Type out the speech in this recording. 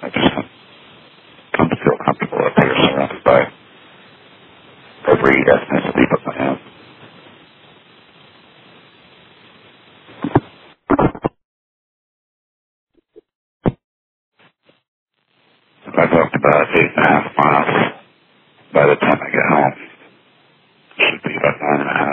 I just come to feel comfortable up here surrounded by every ethnicity but my own. I walked about 8.5 miles. By the time I get home, it should be about 9.5.